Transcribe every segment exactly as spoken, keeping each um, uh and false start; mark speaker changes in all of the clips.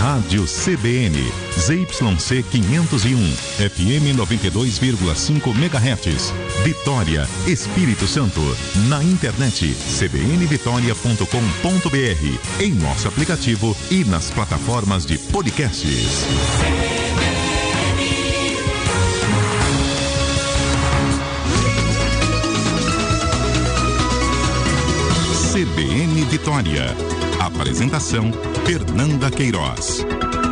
Speaker 1: Rádio C B N, Z Y C quinhentos e um, F M noventa e dois vírgula cinco megahertz, Vitória, Espírito Santo. Na internet, c b n vitória ponto com ponto b r, em nosso aplicativo e nas plataformas de podcasts. C B N Vitória. Apresentação: Fernanda Queiroz.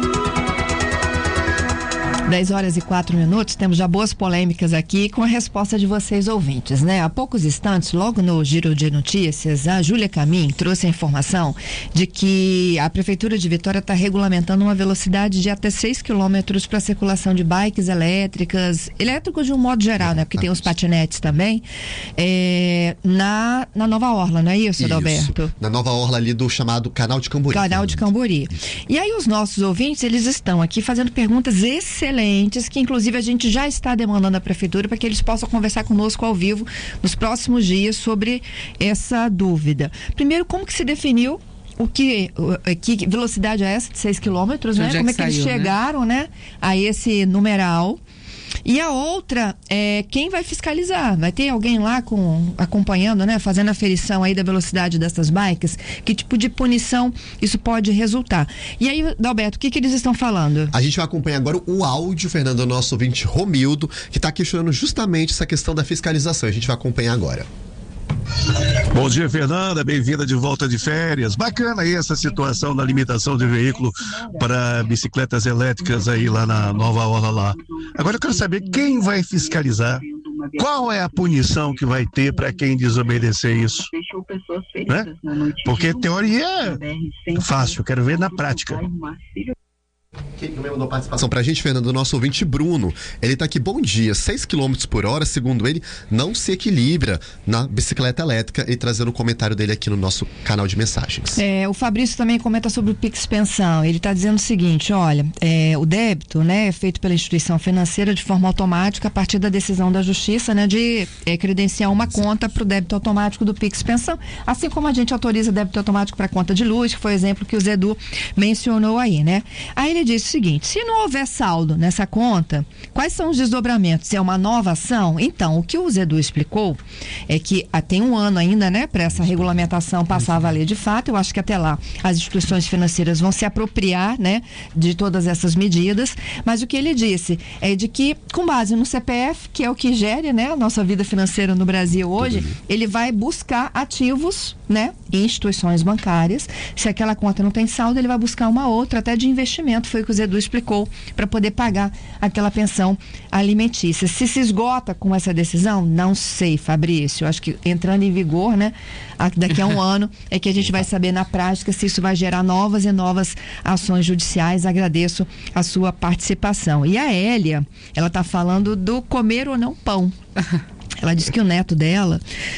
Speaker 2: dez horas e quatro minutos, temos já boas polêmicas aqui com a resposta de vocês ouvintes, né? Há poucos instantes, logo no Giro de Notícias, a Júlia Camin trouxe a informação de que a Prefeitura de Vitória está regulamentando uma velocidade de até seis quilômetros para a circulação de bikes elétricas, elétricos de um modo geral, né? Porque tem os patinetes também, é, na, na Nova Orla, não é isso, isso, Adalberto?
Speaker 3: Na Nova Orla ali do chamado Canal de Cambori.
Speaker 2: Canal de Cambori. E aí os nossos ouvintes, eles estão aqui fazendo perguntas excelentes, que inclusive a gente já está demandando à Prefeitura para que eles possam conversar conosco ao vivo nos próximos dias sobre essa dúvida. Primeiro, como que se definiu o que, que velocidade é essa de seis quilômetros, né? Como é que, que eles chegaram, né? né, a esse numeral? E a outra é quem vai fiscalizar? Vai ter alguém lá com, acompanhando, né? Fazendo a aferição aí da velocidade dessas bikes? Que tipo de punição isso pode resultar? E aí, Adalberto, o que, que eles estão falando?
Speaker 3: A gente vai acompanhar agora o áudio, Fernando, do nosso ouvinte Romildo, que está questionando justamente essa questão da fiscalização. A gente vai acompanhar agora.
Speaker 4: Bom dia, Fernanda, bem-vinda de volta de férias. Bacana aí essa situação da limitação de veículo para bicicletas elétricas aí lá na Nova Orla lá. Agora eu quero saber quem vai fiscalizar, qual é a punição que vai ter para quem desobedecer isso, né? Porque teoria é fácil, quero ver na prática.
Speaker 3: Quem também mandou participação pra gente, Fernando, do nosso ouvinte Bruno. Ele tá aqui, bom dia, seis quilômetros por hora, segundo ele, não se equilibra na bicicleta elétrica, e trazendo o comentário dele aqui no nosso canal de mensagens.
Speaker 2: É, o Fabrício também comenta sobre o Pix Pensão. Ele tá dizendo o seguinte, olha, é, o débito, né, é feito pela instituição financeira de forma automática a partir da decisão da Justiça, né, de é, credenciar uma conta pro débito automático do Pix Pensão, assim como a gente autoriza débito automático para conta de luz, que foi o exemplo que o Zedu mencionou aí, né? Aí ele disse o seguinte, se não houver saldo nessa conta, quais são os desdobramentos? Se é uma nova ação? Então, o que o Zedu explicou é que ah, tem um ano ainda, né, para essa regulamentação passar a valer de fato. Eu acho que até lá as instituições financeiras vão se apropriar, né, de todas essas medidas, mas o que ele disse é de que, com base no C P F, que é o que gere, né, a nossa vida financeira no Brasil hoje, ele vai buscar ativos, né, em instituições bancárias. Se aquela conta não tem saldo, ele vai buscar uma outra, até de investimento, foi o que o Zedu explicou, para poder pagar aquela pensão alimentícia. Se se esgota com essa decisão, não sei, Fabrício, acho que entrando em vigor, né, daqui a um ano é que a gente vai saber na prática se isso vai gerar novas e novas ações judiciais. Agradeço a sua participação. E a Hélia, ela está falando do comer ou não pão. Ela disse que o neto dela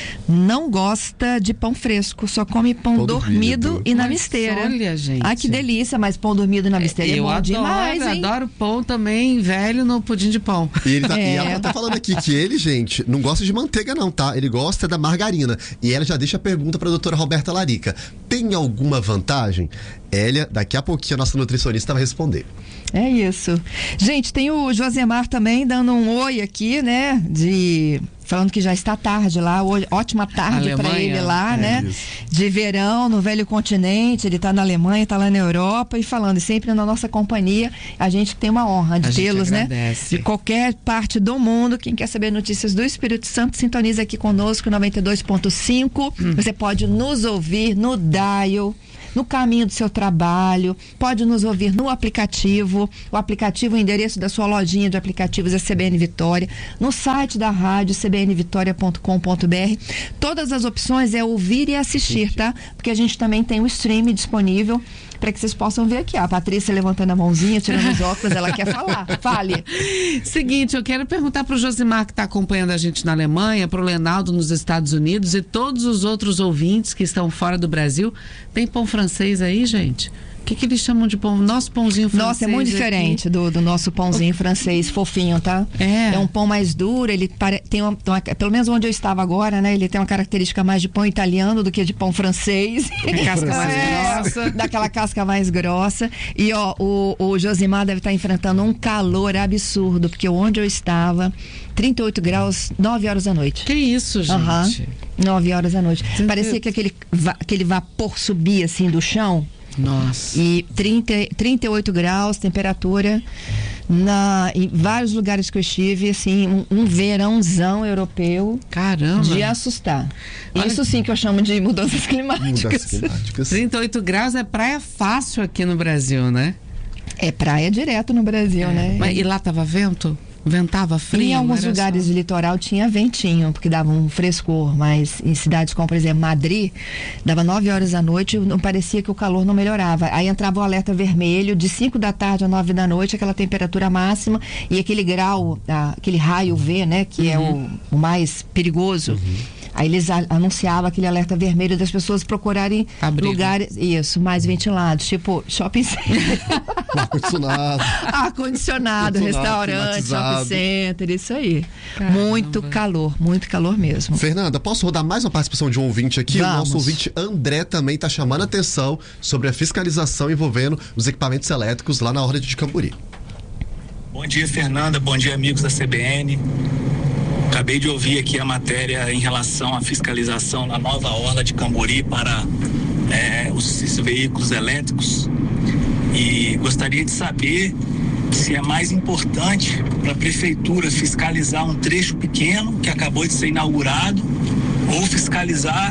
Speaker 2: não gosta de pão fresco, só come pão, pão dormido, dormido e na misteira.
Speaker 5: Olha, gente.
Speaker 2: Ai, que delícia, mas pão dormido e na misteira é, é bom adoro, demais, hein?
Speaker 5: Eu adoro pão também, velho, no pudim de pão.
Speaker 3: E, ele tá, é. e ela tá falando aqui que ele, gente, não gosta de manteiga não, tá? Ele gosta da margarina. E ela já deixa a pergunta pra doutora Roberta Larica. Tem alguma vantagem? Hélia, daqui a pouquinho a nossa nutricionista vai responder.
Speaker 2: É isso. Gente, tem o Josemar também dando um oi aqui, né? De... falando que já está tarde lá, hoje, ótima tarde para ele lá, é né? Isso. De verão, no velho continente, ele está na Alemanha, está lá na Europa, e falando sempre na nossa companhia. A gente tem uma honra de tê-los, né? De qualquer parte do mundo. Quem quer saber notícias do Espírito Santo, sintoniza aqui conosco, noventa e dois ponto cinco. Hum. Você pode nos ouvir no dial, no caminho do seu trabalho, pode nos ouvir no aplicativo, o aplicativo, o endereço da sua lojinha de aplicativos é C B N Vitória, no site da rádio c b n vitória ponto com ponto b r. Todas as opções é ouvir e assistir, tá? Porque a gente também tem o stream disponível para que vocês possam ver aqui. A Patrícia levantando a mãozinha, tirando os óculos, ela quer falar. Fale.
Speaker 5: Seguinte, eu quero perguntar para o Josimar, que está acompanhando a gente na Alemanha, para o Lenaldo nos Estados Unidos e todos os outros ouvintes que estão fora do Brasil. Tem pão francês aí, gente? O que, que eles chamam de pão? Nosso pãozinho francês.
Speaker 2: Nossa, é muito diferente do, do nosso pãozinho francês, fofinho, tá?
Speaker 5: É.
Speaker 2: É um pão mais duro, ele pare... tem uma, uma, pelo menos onde eu estava agora, né? Ele tem uma característica mais de pão italiano do que de pão francês.
Speaker 5: A casca mais
Speaker 2: É,
Speaker 5: grossa.
Speaker 2: daquela casca mais grossa. E ó, o, o Josimar deve estar enfrentando um calor absurdo, porque onde eu estava, trinta e oito graus, nove horas da noite.
Speaker 5: Que isso, gente?
Speaker 2: Aham, nove horas da noite.
Speaker 5: Entendeu?
Speaker 2: Parecia que aquele, va- aquele vapor subia assim do chão.
Speaker 5: Nossa.
Speaker 2: E trinta, trinta e oito graus, temperatura na, em vários lugares que eu estive, assim, um, um verãozão europeu
Speaker 5: Caramba.
Speaker 2: de assustar.
Speaker 5: Olha-
Speaker 2: Isso sim que eu chamo de mudanças climáticas.
Speaker 3: Mudanças climáticas.
Speaker 5: trinta e oito graus é praia fácil aqui no Brasil, né?
Speaker 2: É praia direto no Brasil, né?
Speaker 5: Mas, e lá tava vento? Ventava frio?
Speaker 2: Em alguns
Speaker 5: Era
Speaker 2: lugares
Speaker 5: só-
Speaker 2: do litoral tinha ventinho, porque dava um frescor, mas em cidades como, por exemplo, Madrid, dava nove horas da noite, não parecia que o calor não melhorava. Aí entrava o alerta vermelho, de cinco da tarde a nove da noite, aquela temperatura máxima, e aquele grau, ah, aquele raio V, né, que é o, o mais perigoso. Aí eles a- anunciavam aquele alerta vermelho das pessoas procurarem
Speaker 5: Abrigo.
Speaker 2: lugares, isso, mais ventilados, tipo shopping center.
Speaker 3: Ar-condicionado.
Speaker 2: Ar-condicionado,
Speaker 3: Ar-condicionado,
Speaker 2: restaurante,
Speaker 3: climatizado.
Speaker 2: shopping center, isso aí.
Speaker 5: Caramba.
Speaker 2: Muito calor, muito calor mesmo.
Speaker 3: Fernanda, posso rodar mais uma participação de um ouvinte aqui?
Speaker 2: Vamos.
Speaker 3: O nosso ouvinte André também está chamando a atenção sobre a fiscalização envolvendo os equipamentos elétricos lá na Orla de Camburi.
Speaker 6: Bom dia, Fernanda. Bom dia, amigos da C B N. Acabei de ouvir aqui a matéria em relação à fiscalização na nova Orla de Camburi para é, os, esses veículos elétricos. E gostaria de saber se é mais importante para a prefeitura fiscalizar um trecho pequeno que acabou de ser inaugurado ou fiscalizar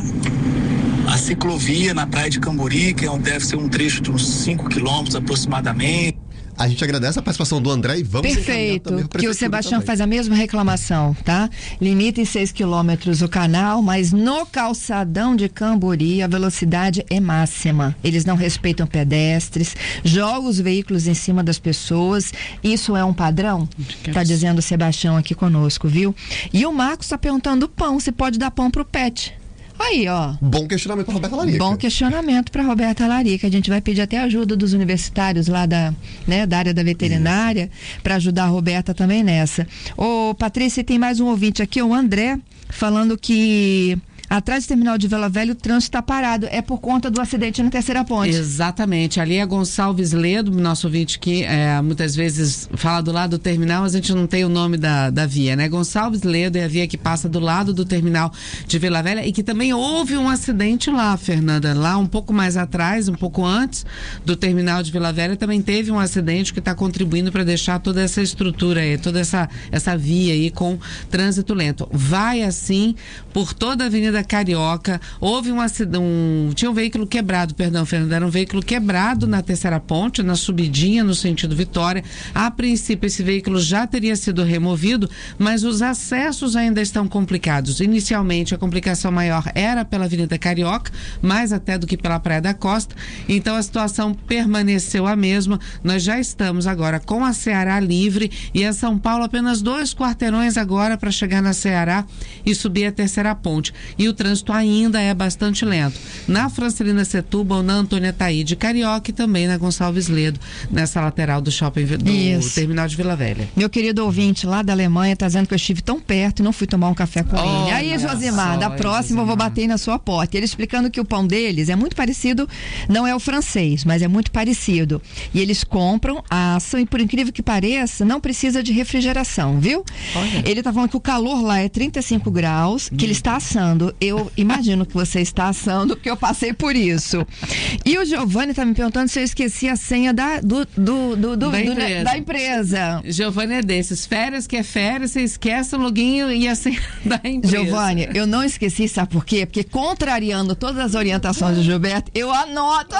Speaker 6: a ciclovia na Praia de Camburi, que é um- deve ser um trecho de uns cinco quilômetros aproximadamente.
Speaker 3: A gente agradece a participação do André e vamos encaminhar também
Speaker 2: Perfeito,
Speaker 3: a
Speaker 2: que o
Speaker 3: prefeitura
Speaker 2: Sebastião
Speaker 3: também.
Speaker 2: faz a mesma reclamação, tá? Limita em seis quilômetros o canal, mas no calçadão de Camburi a velocidade é máxima. Eles não respeitam pedestres, jogam os veículos em cima das pessoas. Isso é um padrão? Tá dizendo o Sebastião aqui conosco, viu? E o Marcos está perguntando pão, se pode dar pão pro pet. Aí, ó.
Speaker 3: Bom questionamento para Roberta Larica.
Speaker 2: Bom questionamento para Roberta Larica. A gente vai pedir até ajuda dos universitários lá da, né, da área da veterinária para ajudar a Roberta também nessa. Ô, Patrícia, tem mais um ouvinte aqui, o André, falando que atrás do terminal de Vila Velha o trânsito está parado. É por conta do acidente na Terceira Ponte.
Speaker 5: Exatamente. Ali é Gonçalves Ledo, nosso ouvinte que é, muitas vezes fala do lado do terminal, a gente não tem o nome da, da via, né? Gonçalves Ledo é a via que passa do lado do terminal de Vila Velha e que também houve um acidente lá, Fernanda. Lá um pouco mais atrás, um pouco antes do terminal de Vila Velha, também teve um acidente que está contribuindo para deixar toda essa estrutura aí, toda essa, essa via aí com trânsito lento. Vai assim por toda a Avenida Carioca. Houve um acidente, um, tinha um veículo quebrado, perdão, Fernanda, era um veículo quebrado na Terceira Ponte, na subidinha no sentido Vitória. A princípio esse veículo já teria sido removido, mas os acessos ainda estão complicados. Inicialmente a complicação maior era pela Avenida Carioca, mais até do que pela Praia da Costa. Então a situação permaneceu a mesma. Nós já estamos agora com a Ceará livre e a São Paulo apenas dois quarteirões agora para chegar na Ceará e subir a Terceira Ponte. E o trânsito ainda é bastante lento. Na Francelina Setúbal, na Antônia Taíde Carioca e também na Gonçalves Ledo, nessa lateral do shopping do
Speaker 2: Isso.
Speaker 5: terminal de Vila Velha.
Speaker 2: Meu querido ouvinte lá da Alemanha tá dizendo que eu estive tão perto e não fui tomar um café com
Speaker 5: Olha
Speaker 2: ele. Aí, Josimar,
Speaker 5: só,
Speaker 2: da próxima eu vou
Speaker 5: Josimar.
Speaker 2: bater na sua porta. Ele explicando que o pão deles é muito parecido, não é o francês, mas é muito parecido. E eles compram, assam e por incrível que pareça, não precisa de refrigeração, viu?
Speaker 5: Olha.
Speaker 2: Ele tá falando que o calor lá é trinta e cinco graus, que ele está assando. Eu imagino que você está assando, porque eu passei por isso. E o Giovanni tá me perguntando se eu esqueci a senha da, do, do, do, do-
Speaker 5: Da
Speaker 2: do-
Speaker 5: empresa.
Speaker 2: da empresa.
Speaker 5: Giovanni é desses. Férias que é férias, você esquece o login e a senha da empresa.
Speaker 2: Giovanni, eu não esqueci, sabe por quê? Porque contrariando todas as orientações do Gilberto, eu anoto a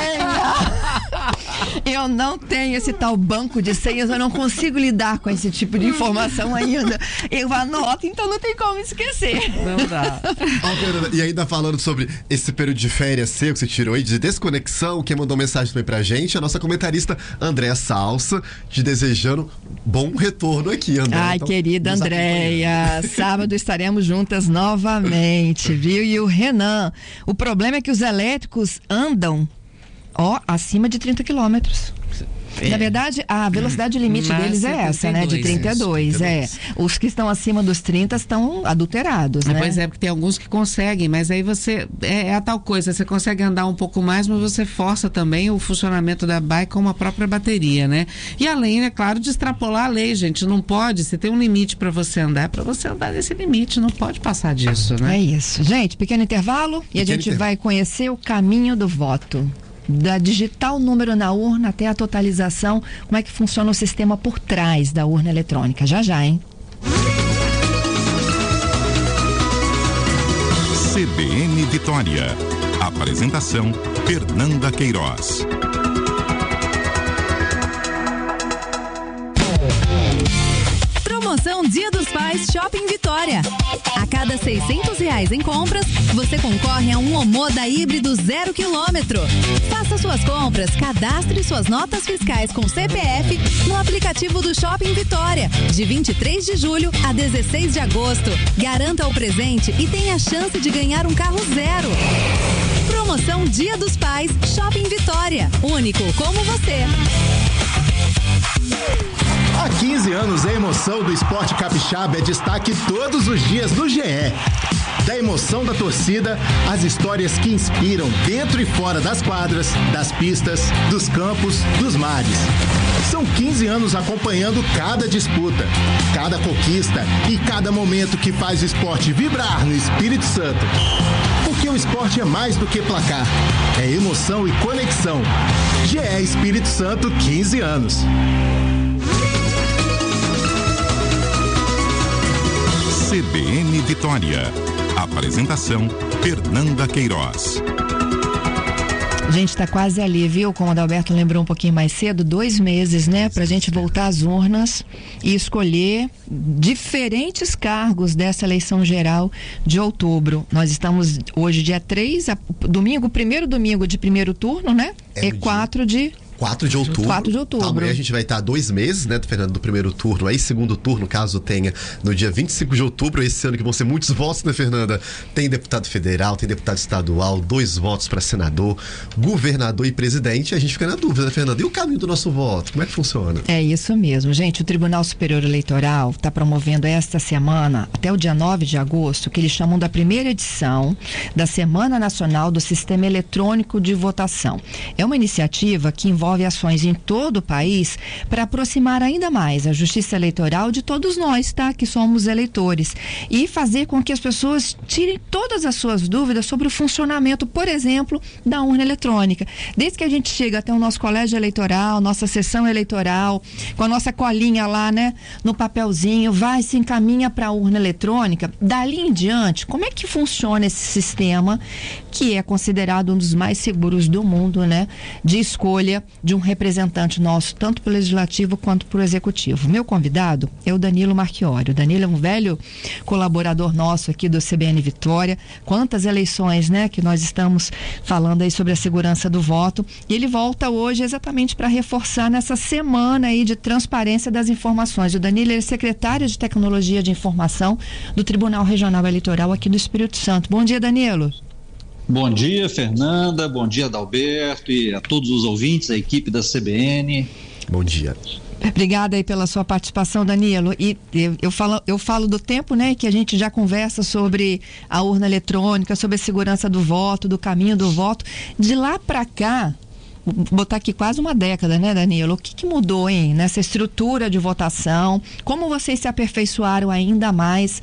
Speaker 2: senha. Eu não tenho esse tal banco de senhas, eu não consigo lidar com esse tipo de informação ainda. Eu anoto, então não tem como esquecer.
Speaker 5: Não dá.
Speaker 3: Ó, Fernanda, e ainda falando sobre esse período de férias seu que você tirou aí, de desconexão, quem mandou mensagem também pra gente, a nossa comentarista Andréa Salsa, te desejando bom retorno aqui, André.
Speaker 2: Ai,
Speaker 3: Então,
Speaker 2: querida
Speaker 3: nos
Speaker 2: Andréia, sábado estaremos juntas novamente, viu? E o Renan, o problema é que os elétricos andam Ó, acima de trinta quilômetros. É. Na verdade, a velocidade limite
Speaker 5: Mas
Speaker 2: deles é essa, né? De trinta e dois, é. Os que estão acima dos trinta estão adulterados, né?
Speaker 5: Pois é, porque tem alguns que conseguem, mas aí você, é, é a tal coisa, você consegue andar um pouco mais, mas você força também o funcionamento da bike com a própria bateria, né? E além, é claro, de extrapolar a lei, gente, não pode, se tem um limite para você andar, é para você andar nesse limite, não pode passar disso, né?
Speaker 2: É isso. Gente, pequeno intervalo e
Speaker 3: pequeno
Speaker 2: a gente
Speaker 3: intervalo.
Speaker 2: vai conhecer o caminho do voto. Da digitar o número na urna até a totalização, como é que funciona o sistema por trás da urna eletrônica. Já já, hein?
Speaker 1: C B N Vitória. Apresentação: Fernanda Queiroz.
Speaker 7: Promoção Dia dos Pais Shopping Vitória. A cada seiscentos reais em compras, você concorre a um Omoda híbrido zero quilômetro. Faça suas compras, cadastre suas notas fiscais com C P F no aplicativo do Shopping Vitória, de vinte e três de julho a dezesseis de agosto. Garanta o presente e tenha a chance de ganhar um carro zero. Promoção Dia dos Pais Shopping Vitória. Único como você.
Speaker 8: Há quinze anos, a emoção do esporte capixaba é destaque todos os dias no G E. Da emoção da torcida, às histórias que inspiram dentro e fora das quadras, das pistas, dos campos, dos mares. São quinze anos acompanhando cada disputa, cada conquista e cada momento que faz o esporte vibrar no Espírito Santo. Porque o esporte é mais do que placar, é emoção e conexão. G E Espírito Santo, quinze anos.
Speaker 1: C B N Vitória. Apresentação: Fernanda Queiroz.
Speaker 2: A gente está quase ali, viu? Como o Adalberto lembrou um pouquinho mais cedo, dois meses, né? Pra gente voltar às urnas e escolher diferentes cargos dessa eleição geral de outubro. Nós estamos hoje dia três, a, domingo, primeiro domingo de primeiro turno, né? É, é quatro de...
Speaker 3: quatro de outubro.
Speaker 2: quatro de outubro.
Speaker 3: Amanhã a gente vai estar dois meses, né, Fernando, do primeiro turno. Aí, segundo turno, caso tenha, no dia vinte e cinco de outubro, esse ano que vão ser muitos votos, né, Fernanda? Tem deputado federal, tem deputado estadual, dois votos para senador, governador e presidente. A gente fica na dúvida, né, Fernanda? E o caminho do nosso voto? Como é que funciona?
Speaker 2: É isso mesmo, gente. O Tribunal Superior Eleitoral está promovendo esta semana, até o dia nove de agosto, que eles chamam da primeira edição da Semana Nacional do Sistema Eletrônico de Votação. É uma iniciativa que envolve envolve ações em todo o país para aproximar ainda mais a justiça eleitoral de todos nós, tá? Que somos eleitores, e fazer com que as pessoas tirem todas as suas dúvidas sobre o funcionamento, por exemplo, da urna eletrônica. Desde que a gente chega até o nosso colégio eleitoral, nossa sessão eleitoral, com a nossa colinha lá, né? No papelzinho, vai, se encaminha para a urna eletrônica. Dali em diante, como é que funciona esse sistema, que é considerado um dos mais seguros do mundo, né? De escolha de um representante nosso, tanto para o Legislativo quanto para o Executivo. Meu convidado é o Danilo Marchiori. O Danilo é um velho colaborador nosso aqui do C B N Vitória. Quantas eleições, né, que nós estamos falando aí sobre a segurança do voto. E ele volta hoje exatamente para reforçar nessa semana aí de transparência das informações. O Danilo é secretário de Tecnologia de Informação do Tribunal Regional Eleitoral aqui do Espírito Santo. Bom dia, Danilo.
Speaker 9: Bom dia, Fernanda, bom dia, Adalberto, e a todos os ouvintes, a equipe da C B N.
Speaker 3: Bom dia.
Speaker 2: Obrigada aí pela sua participação, Danilo. E eu, eu, falo, eu falo do tempo, né, que a gente já conversa sobre a urna eletrônica, sobre a segurança do voto, do caminho do voto. De lá para cá, vou botar aqui quase uma década, né, Danilo? O que, que mudou, hein, nessa estrutura de votação? Como vocês se aperfeiçoaram ainda mais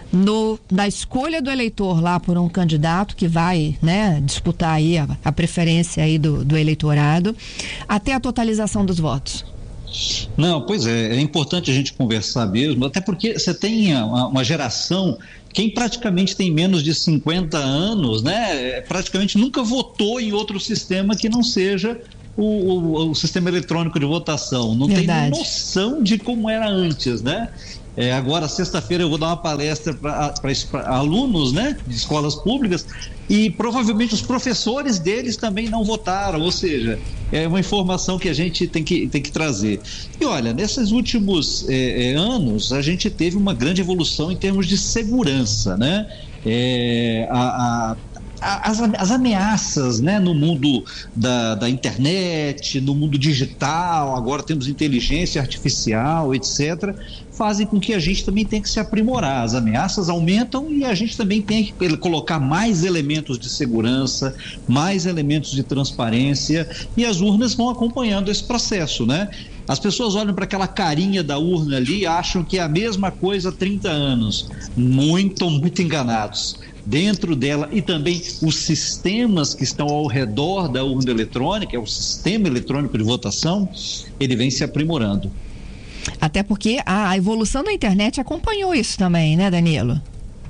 Speaker 2: No, da escolha do eleitor lá por um candidato que vai, né, disputar aí a, a preferência aí do, do eleitorado, até a totalização dos votos?
Speaker 9: Não, pois é, é importante a gente conversar mesmo, até porque você tem uma, uma geração, quem praticamente tem menos de cinquenta anos, né, praticamente nunca votou em outro sistema que não seja o, o, o sistema eletrônico de votação, não Verdade. Tem noção de como era antes, né? É, agora, sexta-feira, eu vou dar uma palestra para alunos, né, de escolas públicas, e provavelmente os professores deles também não votaram, ou seja, é uma informação que a gente tem que, tem que trazer. E olha, nesses últimos é, é, anos, a gente teve uma grande evolução em termos de segurança, né? É, a, a as, as ameaças, né, no mundo da, da internet, no mundo digital, agora temos inteligência artificial, etcétera, fazem com que a gente também tenha que se aprimorar. As ameaças aumentam e a gente também tem que colocar mais elementos de segurança, mais elementos de transparência, e as urnas vão acompanhando esse processo, né? As pessoas olham para aquela carinha da urna ali e acham que é a mesma coisa há trinta anos. Muito, muito enganados. Dentro dela, e também os sistemas que estão ao redor da urna eletrônica, é o sistema eletrônico de votação, ele vem se aprimorando.
Speaker 2: Até porque a evolução da internet acompanhou isso também, né, Danilo?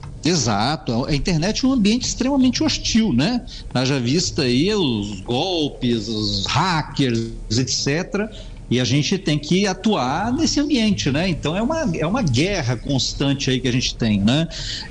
Speaker 9: Exato, a internet é um ambiente extremamente hostil, né? Haja vista aí os golpes, os hackers, etcétera, e a gente tem que atuar nesse ambiente, né? Então é uma, é uma guerra constante aí que a gente tem, né?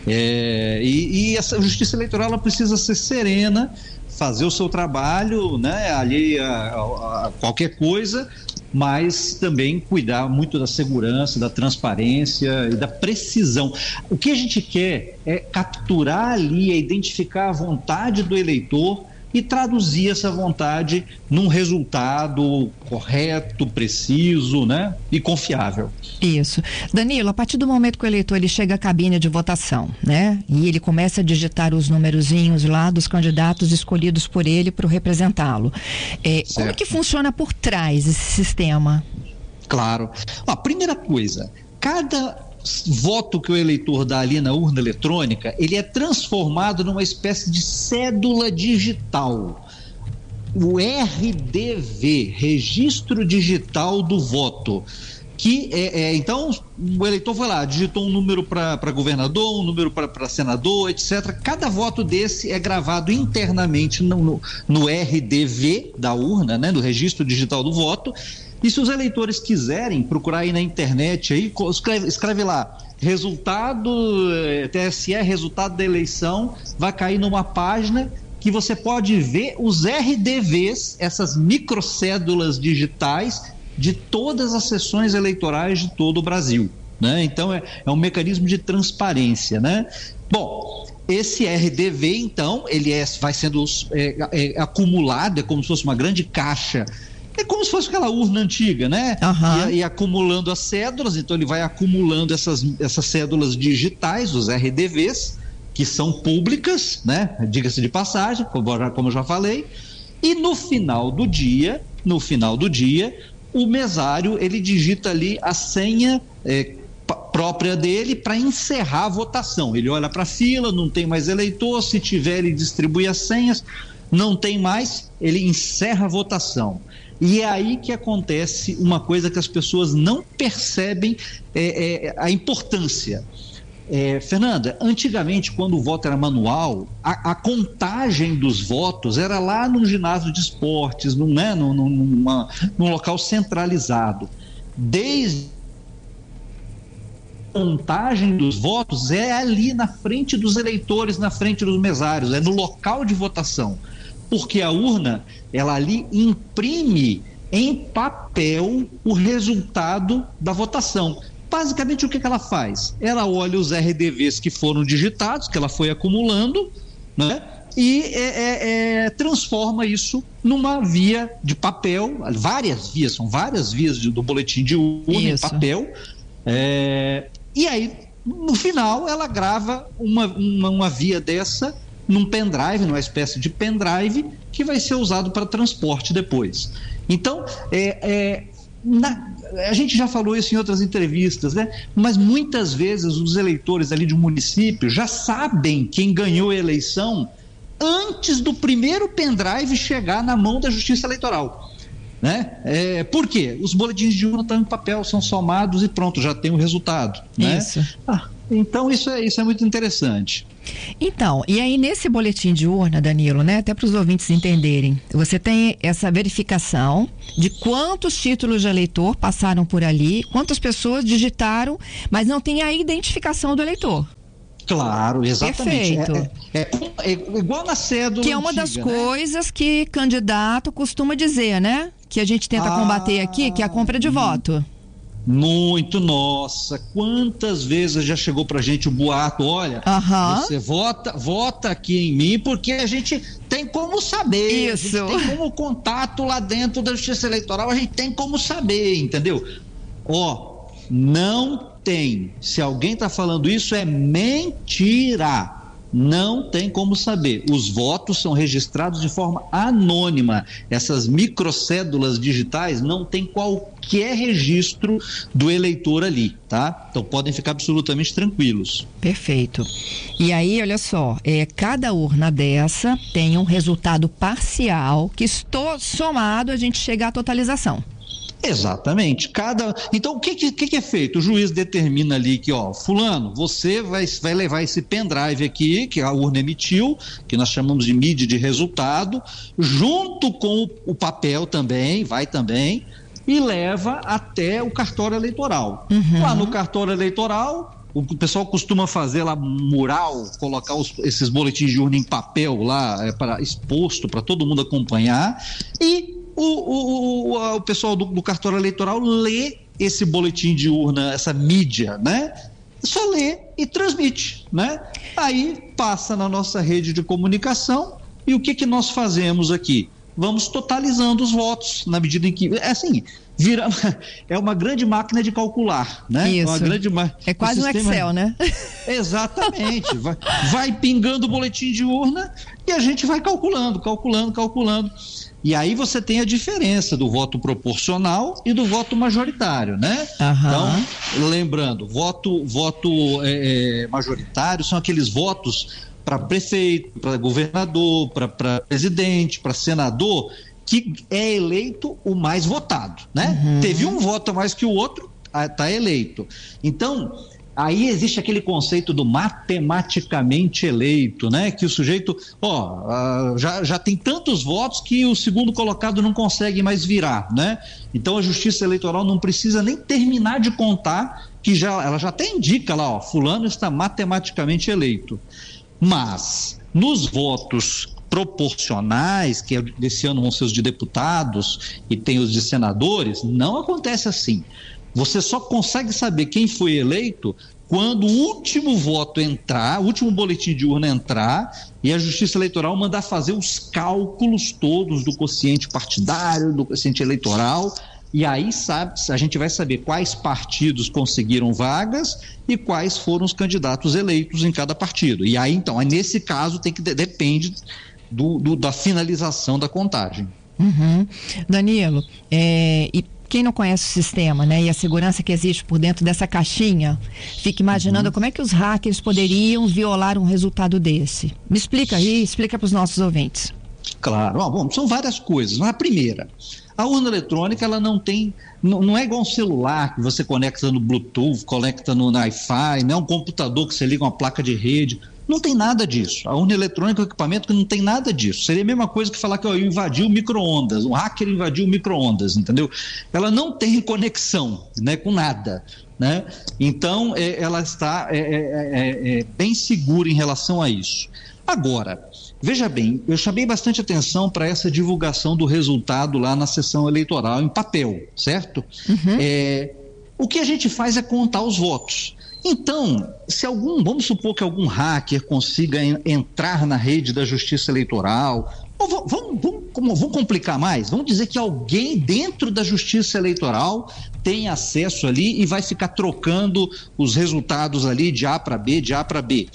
Speaker 9: É, e, e essa justiça eleitoral ela precisa ser serena, fazer o seu trabalho, né? Alheia a, a qualquer coisa, mas também cuidar muito da segurança, da transparência e da precisão. O que a gente quer é capturar ali, é identificar a vontade do eleitor e traduzir essa vontade num resultado correto, preciso, né? E confiável.
Speaker 2: Isso. Danilo, a partir do momento que o eleitor ele chega à cabine de votação, né? E ele começa a digitar os numerozinhos lá dos candidatos escolhidos por ele para representá-lo. É, como é que funciona por trás esse sistema?
Speaker 9: Claro. A primeira coisa, cada voto que o eleitor dá ali na urna eletrônica, ele é transformado numa espécie de cédula digital. O R D V, Registro Digital do Voto, que é, é então o eleitor foi lá, digitou um número para governador, um número para senador, etcétera. Cada voto desse é gravado internamente no, no, no R D V da urna, né, do Registro Digital do Voto. E se os eleitores quiserem procurar aí na internet, aí, escreve, escreve lá, resultado, T S E, resultado da eleição, vai cair numa página que você pode ver os R D Vs, essas microcédulas digitais de todas as sessões eleitorais de todo o Brasil, né? Então é, é um mecanismo de transparência, né? Bom, esse R D V, então, ele é, vai sendo é, é, acumulado, é como se fosse uma grande caixa. É como se fosse aquela urna antiga, né? Uhum. E, e acumulando as cédulas, então ele vai acumulando essas, essas cédulas digitais, os R D Vs, que são públicas, né? Diga-se de passagem, como, como eu já falei. E no final do dia, no final do dia, o mesário, ele digita ali a senha é, própria dele para encerrar a votação. Ele olha para a fila, não tem mais eleitor, se tiver ele distribui as senhas, não tem mais, ele encerra a votação. E é aí que acontece uma coisa que as pessoas não percebem é, é, a importância. É, Fernanda, antigamente, quando o voto era manual, a, a contagem dos votos era lá no ginásio de esportes, num, né, num, numa, num local centralizado. Desde a contagem dos votos é ali na frente dos eleitores, na frente dos mesários, é no local de votação. Porque a urna, ela ali imprime em papel o resultado da votação. Basicamente, o que, que ela faz? Ela olha os R D Vs que foram digitados, que ela foi acumulando, né? E é, é, é, transforma isso numa via de papel, várias vias, são várias vias de, do boletim de urna em papel. É, e aí, no final, ela grava uma, uma, uma via dessa num pendrive, numa espécie de pendrive, que vai ser usado para transporte depois. Então, é, é, na, a gente já falou isso em outras entrevistas, né? Mas muitas vezes os eleitores ali de um município já sabem quem ganhou a eleição antes do primeiro pendrive chegar na mão da Justiça Eleitoral, né? É, por quê? Os boletins de urna estão em papel, são somados e pronto, já tem o resultado, né?
Speaker 2: Isso.
Speaker 9: Ah, então isso é, isso é muito interessante.
Speaker 2: Então, e aí nesse boletim de urna, Danilo, né, até para os ouvintes entenderem, você tem essa verificação de quantos títulos de eleitor passaram por ali, quantas pessoas digitaram, mas não tem a identificação do eleitor.
Speaker 9: Claro, exatamente.
Speaker 2: Perfeito.
Speaker 9: É, é, é igual na cédula
Speaker 2: que é uma
Speaker 9: antiga,
Speaker 2: das
Speaker 9: né?
Speaker 2: coisas que candidato costuma dizer, né? Que a gente tenta ah, combater aqui, que é a compra de voto.
Speaker 9: Muito, nossa, quantas vezes já chegou pra gente o boato, olha,
Speaker 2: uhum.
Speaker 9: você vota, vota aqui em mim porque a gente tem como saber,
Speaker 2: Isso.
Speaker 9: a gente tem como contato lá dentro da Justiça Eleitoral, a gente tem como saber, entendeu? Ó, não tem, se alguém tá falando isso é mentira. Não tem como saber. Os votos são registrados de forma anônima. Essas microcédulas digitais não tem qualquer registro do eleitor ali, tá? Então podem ficar absolutamente tranquilos.
Speaker 2: Perfeito. E aí, olha só, é, cada urna dessa tem um resultado parcial que estou somado, a gente chega à totalização.
Speaker 9: Exatamente. Cada... Então, o que, que, que é feito? O juiz determina ali que, ó, fulano, você vai, vai levar esse pendrive aqui, que a urna emitiu, que nós chamamos de mídia de resultado, junto com o, o papel também, vai também, e leva até o cartório eleitoral. Uhum. Lá no cartório eleitoral, o pessoal costuma fazer lá mural, colocar os, esses boletins de urna em papel lá, é, para, exposto para todo mundo acompanhar, e O, o, o, o pessoal do, do cartório eleitoral lê esse boletim de urna, essa mídia, né? Só lê e transmite, né? Aí passa na nossa rede de comunicação e o que que nós fazemos aqui? Vamos totalizando os votos na medida em que, é assim, vira, é uma grande máquina de calcular, né?
Speaker 2: Isso.
Speaker 9: Uma grande,
Speaker 2: é quase um sistema... Excel, né?
Speaker 9: Exatamente. vai, vai pingando o boletim de urna e a gente vai calculando, calculando, calculando. E aí você tem a diferença do voto proporcional e do voto majoritário, né? Uhum. Então, lembrando, voto, voto é, majoritário são aqueles votos para prefeito, para governador, para presidente, para senador, que é eleito o mais votado, né? Uhum. Teve um voto a mais que o outro, está eleito. Então, aí existe aquele conceito do matematicamente eleito, né? Que o sujeito, ó, uh, já, já tem tantos votos que o segundo colocado não consegue mais virar, né? Então a Justiça Eleitoral não precisa nem terminar de contar, que já, ela já até indica lá, ó, fulano está matematicamente eleito. Mas nos votos proporcionais, que desse ano vão ser os de deputados e tem os de senadores, não acontece assim. Você só consegue saber quem foi eleito quando o último voto entrar, o último boletim de urna entrar e a Justiça Eleitoral mandar fazer os cálculos todos do quociente partidário, do quociente eleitoral, e aí sabe, a gente vai saber quais partidos conseguiram vagas e quais foram os candidatos eleitos em cada partido. E aí, então, nesse caso, tem que depende do, do, da finalização da contagem.
Speaker 2: Uhum. Danilo, é, e quem não conhece o sistema, né, e a segurança que existe por dentro dessa caixinha, fica imaginando uhum. como é que os hackers poderiam violar um resultado desse. Me explica aí, explica para os nossos ouvintes.
Speaker 9: Claro, bom, são várias coisas. A primeira, a urna eletrônica, ela não tem, não, não é igual um celular que você conecta no Bluetooth, conecta no Wi-Fi, não é um computador que você liga uma placa de rede. Não tem nada disso. A urna eletrônica é um equipamento que não tem nada disso. Seria a mesma coisa que falar que ó, eu invadi o micro-ondas, um hacker invadiu o micro-ondas, entendeu? Ela não tem conexão, né, com nada, né? Então, é, ela está é, é, é, bem segura em relação a isso. Agora, veja bem, eu chamei bastante atenção para essa divulgação do resultado lá na sessão eleitoral em papel, certo? Uhum. É, o que a gente faz é contar os votos. Então, se algum, vamos supor que algum hacker consiga en, entrar na rede da Justiça Eleitoral, ou vamos, vamos, vamos, vamos complicar mais, vamos dizer que alguém dentro da Justiça Eleitoral tem acesso ali e vai ficar trocando os resultados ali de A para B, de A para B.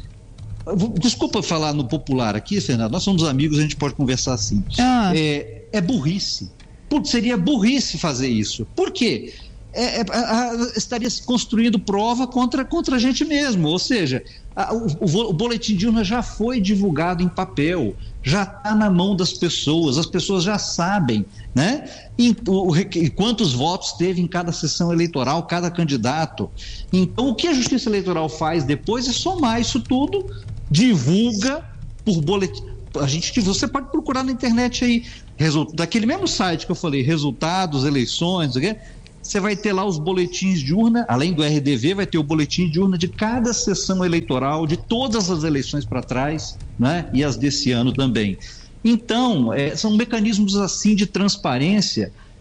Speaker 9: Desculpa falar no popular aqui, Fernando, nós somos amigos, a gente pode conversar assim. Ah. É, é burrice. Seria burrice fazer isso. Por quê? É, é, a, estaria construindo prova contra, contra a gente mesmo, ou seja, a, o, o boletim de urna já foi divulgado em papel, já está na mão das pessoas, as pessoas já sabem, né? E, o, e quantos votos teve em cada sessão eleitoral, cada candidato. Então, o que a Justiça Eleitoral faz depois é somar isso tudo, divulga por boletim. A gente, você pode procurar na internet aí, result, daquele mesmo site que eu falei, resultados, eleições, o quê? Você vai ter lá os boletins de urna, além do R D V, vai ter o boletim de urna de cada sessão eleitoral, de todas as eleições para trás, né? E as desse ano também. Então, é, são mecanismos assim de transparência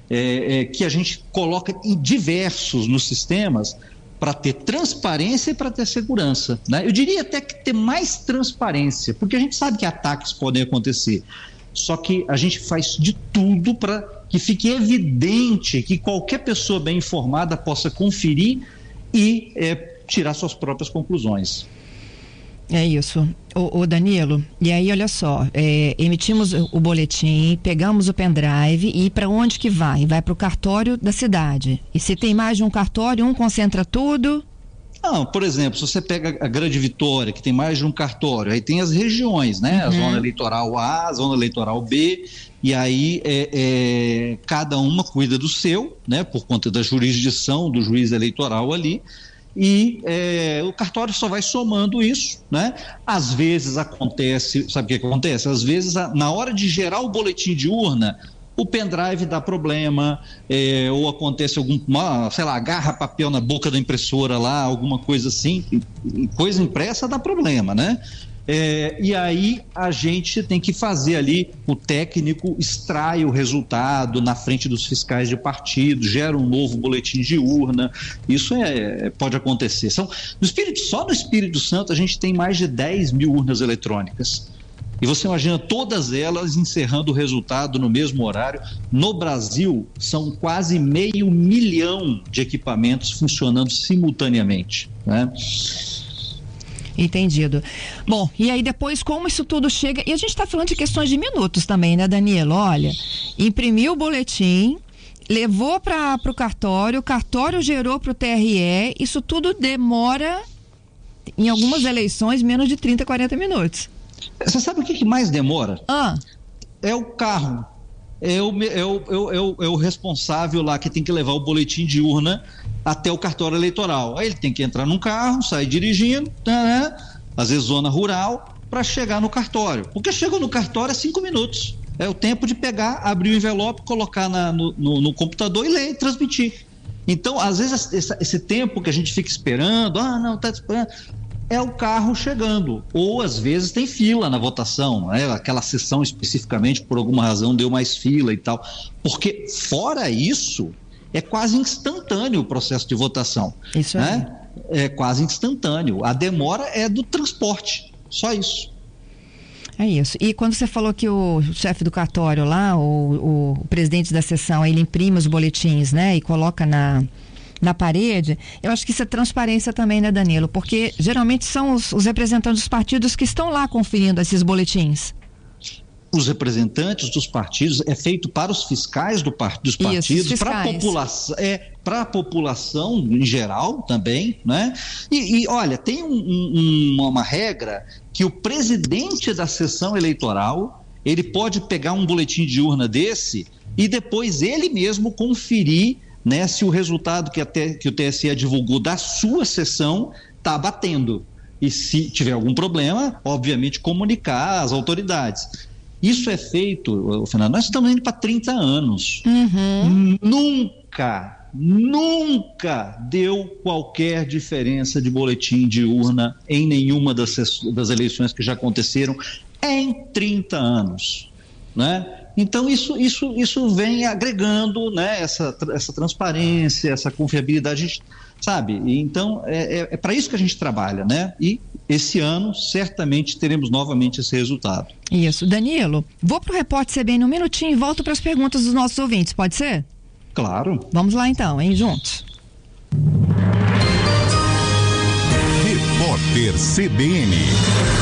Speaker 9: é, é, que a gente coloca em diversos nos sistemas para ter transparência e para ter segurança, né? Eu diria até que ter mais transparência, porque a gente sabe que ataques podem acontecer, só que a gente faz de tudo para que fique evidente que qualquer pessoa bem informada possa conferir e é, tirar suas próprias conclusões.
Speaker 2: É isso. Ô, ô Danilo, e aí olha só, é, emitimos o boletim, pegamos o pendrive e para onde que vai? Vai para o cartório da cidade. E se tem mais de um cartório, um concentra tudo?
Speaker 9: Não, por exemplo, se você pega a Grande Vitória, que tem mais de um cartório, aí tem as regiões, né? Uhum. A zona eleitoral A, a zona eleitoral B, e aí é, é, cada uma cuida do seu, né? Por conta da jurisdição do juiz eleitoral ali. E é, o cartório só vai somando isso, né? Às vezes acontece, sabe o que acontece? Às vezes, na hora de gerar o boletim de urna, o pendrive dá problema, é, ou acontece alguma, sei lá, agarra papel na boca da impressora lá, alguma coisa assim, coisa impressa dá problema, né? É, e aí a gente tem que fazer ali, o técnico extrai o resultado na frente dos fiscais de partido, gera um novo boletim de urna, isso é, pode acontecer. São, no Espírito, só no Espírito Santo a gente tem mais de dez mil urnas eletrônicas. E você imagina todas elas encerrando o resultado no mesmo horário. No Brasil, são quase meio milhão de equipamentos funcionando simultaneamente, né?
Speaker 2: Entendido. Bom, e aí depois como isso tudo chega, e a gente está falando de questões de minutos também, né, Danilo? Olha, imprimiu o boletim, levou para o cartório, o cartório gerou para o T R E, isso tudo demora, em algumas eleições, menos de trinta, quarenta minutos.
Speaker 9: Você sabe o que, que mais demora?
Speaker 2: Ah.
Speaker 9: É o carro. É o, é, o, é, o, é, o, é o responsável lá que tem que levar o boletim de urna até o cartório eleitoral. Aí ele tem que entrar num carro, sair dirigindo, né? Às vezes zona rural, para chegar no cartório. Porque chega no cartório é cinco minutos. É o tempo de pegar, abrir o envelope, colocar na, no, no, no computador e ler e transmitir. Então, às vezes, esse, esse tempo que a gente fica esperando, ah, não, tá esperando, é o carro chegando. Ou, às vezes, tem fila na votação, né? Aquela sessão especificamente, por alguma razão, deu mais fila e tal. Porque, fora isso, é quase instantâneo o processo de votação.
Speaker 2: Isso
Speaker 9: né? É. É quase instantâneo. A demora é do transporte, só isso.
Speaker 2: É isso. E quando você falou que o chefe do cartório lá, o, o, o presidente da sessão, ele imprime os boletins, né, e coloca na, na parede, eu acho que isso é transparência também, né, Danilo? Porque geralmente são os, os representantes dos partidos que estão lá conferindo esses boletins.
Speaker 9: Os representantes dos partidos é feito para os fiscais do par, dos partidos, para a população, é, para a população em geral também, né? E, e olha, tem um, um, uma regra que o presidente da sessão eleitoral, ele pode pegar um boletim de urna desse e depois ele mesmo conferir, né, se o resultado que, até, que o T S E divulgou da sua sessão está batendo. E se tiver algum problema, obviamente comunicar às autoridades. Isso é feito, Fernando, nós estamos indo para trinta anos.
Speaker 2: Uhum.
Speaker 9: Nunca, nunca deu qualquer diferença de boletim de urna em nenhuma das, das eleições que já aconteceram em trinta anos, né? Então isso, isso, isso vem agregando, né, essa, essa transparência, essa confiabilidade, a gente, sabe? Então é, é, é para isso que a gente trabalha, né? E esse ano certamente teremos novamente esse resultado.
Speaker 2: Isso. Danilo, vou para o Repórter C B N um minutinho e volto para as perguntas dos nossos ouvintes, pode ser?
Speaker 9: Claro.
Speaker 2: Vamos lá então, hein, juntos.
Speaker 1: Repórter C B N.